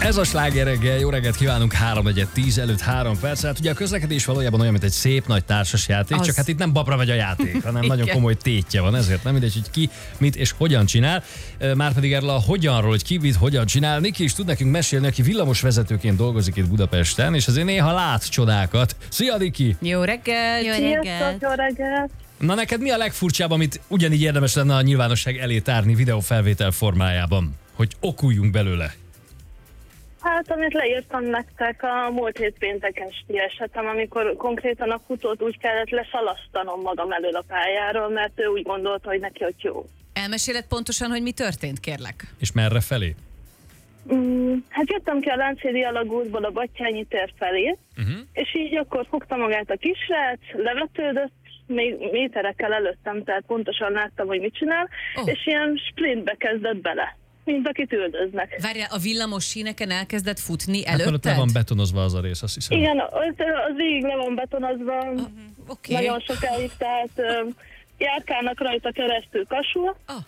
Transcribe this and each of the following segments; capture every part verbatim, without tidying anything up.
Ez a Sláger reggel, jó reggelt kívánunk, három negyven tíz előtt három perc. Hát ugye a közlekedés valójában olyan, mint egy szép nagy társasjáték, az... csak hát itt nem babra megy a játék, hanem nagyon komoly tétje van, ezért nem mindegy, hogy ki, mit és hogyan csinál. Márpedig erről a hogyanról, hogy ki mit hogyan csinál, Niki is tud nekünk mesélni, aki villamosvezetőként dolgozik itt Budapesten, és azért néha lát csodákat. Szia, Niki! Jó reggel! Jó reggel! Jó reggel! Na neked mi a legfurcsább, amit ugyanígy érdemes lenne a nyilvánosság elé tárni videófelvétel formájában, hogy okuljunk belőle? Hát, amit leírtam nektek, a múlt hét péntek esti esetem, amikor konkrétan a futót úgy kellett leszalasztanom magam elől a pályáról, mert ő úgy gondolta, hogy neki ott jó. Elmeséled pontosan, hogy mi történt, kérlek? És merre felé? Mm, hát jöttem ki a Lánchídi alagútból a Batthyány tér felé, uh-huh. és így akkor fogta magát a kisrác, levetődött, még méterekkel előttem, tehát pontosan láttam, hogy mit csinál, oh. és ilyen sprintbe kezdett bele, mint akit üldöznek. Várjál, a villamos síneken elkezdett futni hát előtted? le van betonozva az a rész, azt hiszem. Igen, az, az végig le van betonozva, uh-huh. okay. nagyon sokáig, tehát uh, járkálnak rajta keresztül kasul, oh.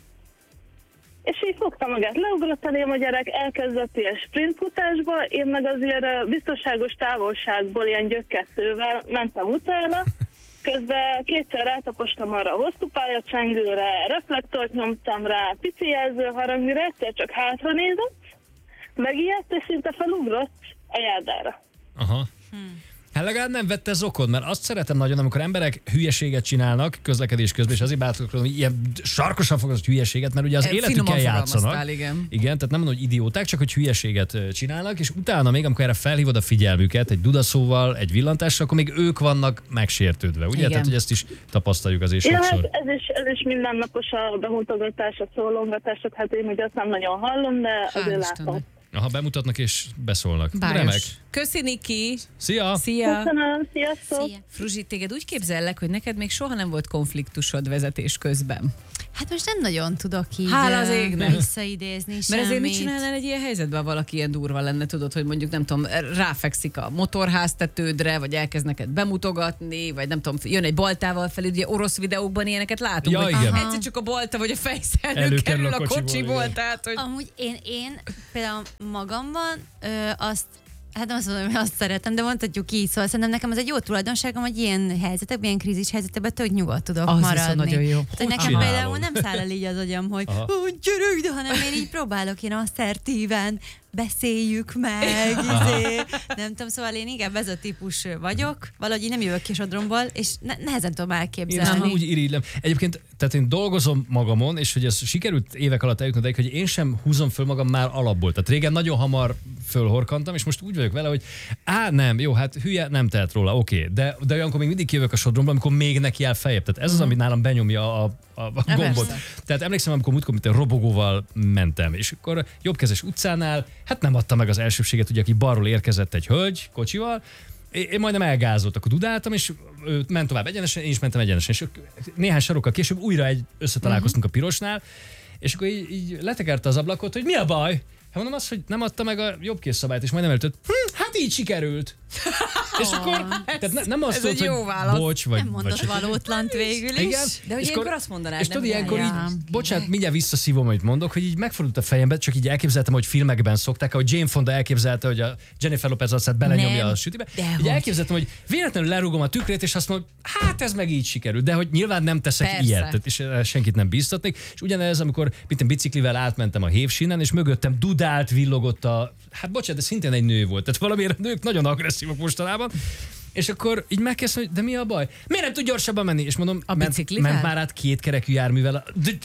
és így fogta magát, leugrott elém a gyerek, elkezdett ilyen sprintfutásba, én meg azért biztonságos távolságból ilyen gyökkeszővel mentem utána, közben kétszer rátapostam arra a hosszú pályacsengőre, reflektort nyomtam rá, pici jelzőharangműre, egyszer csak hátra nézett, megijedt, és szinte felugrott a járdára. Aha. Hmm. Hát legalább nem vette zokon, mert azt szeretem nagyon, amikor emberek hülyeséget csinálnak közlekedés közben, és azért bátorkodom, hogy ilyen sarkosan fogalmazott hülyeséget, mert ugye az életükkel játszanak. Igen. igen, tehát nem mondom, hogy idióták, csak hogy hülyeséget csinálnak, és utána még, amikor erre felhívod a figyelmüket egy dudaszóval, egy villantással, akkor még ők vannak megsértődve, ugye? Igen. Tehát, hogy ezt is tapasztaljuk azért ja, sokszor. Hát ez is, ez is mindennapos a bemutogatás, a szólongatás, hát én ugye azt nem nagyon hallom, de hát azért látom. Aha, bemutatnak és beszólnak. Bájos. Remek. Köszi, Niki! Szia! Szia! Köszönöm, sziasztok! Szia. Fruzsi, téged úgy képzellek, hogy neked még soha nem volt konfliktusod vezetés közben. Hát most nem nagyon tudok így Hála az égnek. visszaidézni semmit. Mert ezért mit csinálnál egy ilyen helyzetben, valaki ilyen durva lenne, tudod, hogy mondjuk nem tudom, ráfekszik a motorháztetődre, vagy elkezd neked bemutogatni, vagy nem tudom, jön egy baltával felé, ugye orosz videókban ilyeneket látunk, ja, hogy igen. egyszer csak a balta vagy a fejszerelő kerül a kocsiból, kocsiból tehát, hogy... Amúgy én, én például magamban ö, azt Hát nem azt mondom, hogy azt szeretem, de mondhatjuk így, szóval szerintem nekem az egy jó tulajdonságom, hogy ilyen helyzetekben, ilyen krízis helyzetekben tök nyugodt tudok az maradni. nagyon jó. Tehát nekem csinálod? például nem száll el így az agyam, hogy gyerünk, de hanem én így próbálok én asszertíven, beszéljük meg, izé. Nem tudom, szóval én inkább ez a típus vagyok, valahogy így nem jövök ki sodromból, és ne- nehezen tudom elképzelni. Én úgy irigylem. Egyébként, tehát én dolgozom magamon, és hogy ez sikerült évek alatt eljutni odáig, hogy én sem húzom föl magam már alapból. Tehát régen nagyon hamar fölhorkantam, és most úgy vagyok vele, hogy á, nem, jó, hát hülye, nem tehet róla, oké, okay. de, de olyankor még mindig kijövök a sodromból, amikor még neki áll feljebb. Tehát ez az, ami nálam benyomja a, a, a gombot. Persze. Tehát emlékszem, amikor múltkor, mint egy robogóval mentem, és akkor jobbkezes utcánál, hát nem adta meg az elsőbséget, ugye, aki balról érkezett egy hölgy kocsival, én majdnem elgázolt, akkor dudáltam, és ő ment tovább egyenesen, én is mentem egyenesen, és néhány sarokkal később újra egy összetalálkoztunk a pirosnál, és akkor így, így letekerte az ablakot, hogy mi a baj? Hát mondom azt, hogy nem adta meg a jobbkész szabályt, és majdnem eltött, hm, hát így sikerült. És akkor, tehát ne, nem azt mondod, hogy bocs, vagy... Nem mondott valótlant végül is. Igen, de hogy ilyenkor azt mondanád, és nem? tudod, ilyenkor ja. így, bocsánat, mindjárt visszaszívom, amit mondok, hogy így megfordult a fejembe, csak így elképzeltem, hogy filmekben szokták, ahogy Jane Fonda elképzelte, hogy a Jennifer Lopez arcát belenyomja a sütibe. Így elképzeltem, hogy véletlenül lerúgom a tükrét, és azt mondom, hát ez meg így sikerült, de hogy nyilván nem teszek Persze. ilyet, tehát és senkit nem bíztatnék. És ugyanez, amikor mit biciklivel átmentem a hévsínen, és mögöttem dudált, villogott a, hát bocsánat, de szintén egy nő volt. Tehát valamiért a nők nagyon agresszívak mostanában. És akkor így megkezdtem, hogy de mi a baj? Miért nem tud gyorsabban menni? És mondom, a ment, ment már át két kerekű járművel.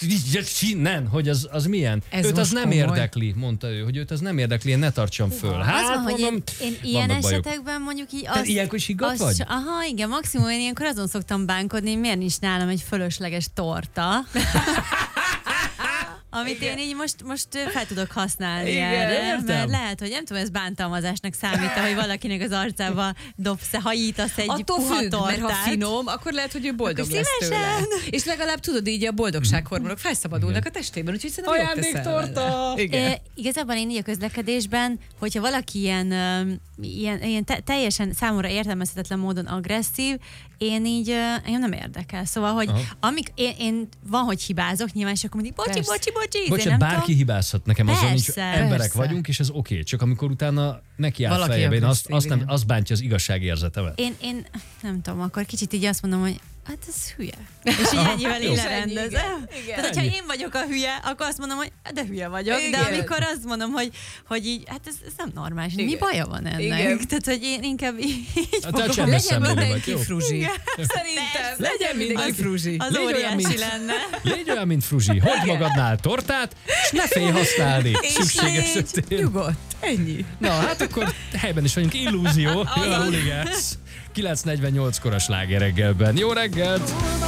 Nem, hogy az, az milyen? Ez őt az nem komoly. Érdekli, mondta ő, hogy őt az nem érdekli, én ne tartsam föl. Hát, az van, hogy mondom, én, én ilyen esetekben bajok. Mondjuk így azt... Te ilyenkor is higgadt vagy? Aha, igen, maximum én ilyenkor azon szoktam bánkodni, miért nincs nálam egy fölösleges torta. Amit igen. én így most, most fel tudok használni igen, erre, mert lehet, hogy nem tudom, ez bántalmazásnak számít, hogy valakinek az arcába dobsz, hajítasz egy attól puha függ, tortát. Mert ha finom, akkor lehet, hogy ő boldog lesz tőle. És legalább tudod, így a boldogsághormonok felszabadulnak a testében, úgyhogy szerintem jót teszel ajándéktorta! E, igazából én így a közlekedésben, hogyha valaki ilyen, ilyen, ilyen te, teljesen számomra értelmezhetetlen módon agresszív, én így engem nem érdekel. Szóval, hogy amik, én, én van, hogy hibázok nyilván, és akkor mindig bocsi, bocsi, bocsi, bocsi, Bocsánat, nem bárki tudom. hibázhat, nekem azon nincs, Persze, emberek persze. vagyunk, és ez oké, okay. Csak amikor utána neki áll Valaki feljebb, én azt, agresszív, azt, nem, igen. azt bántja az igazságérzetemet. Én, én nem tudom, akkor kicsit így azt mondom, hogy hát ez hülye. És így ennyivel így Jó. lerendezem. Igen. Tehát, hogyha Ennyi. én vagyok a hülye, akkor azt mondom, hogy de hülye vagyok. Igen. De amikor azt mondom, hogy, hogy így, hát ez, ez nem normális. Mi Igen. baja van ennek? Igen. Tehát, hogy én inkább így Hát te a fogom. csendes Legyen szemlélő vagy, mindenki jó? fruzsi. Szerintem. Legyen mindenki Az- fruzsi. Az Légy olyan, óriási mint- lenne. Légy olyan, mint Fruzsi, hagyd magadnál tortát, és ne félj használni szükség légy esetén. nyugodt. Ennyi. Na, hát akkor helyben is vagyunk, illúzió. Jön a Hooligans. kilenc negyvennyolckor a Sláger reggelben. Jó reggelt!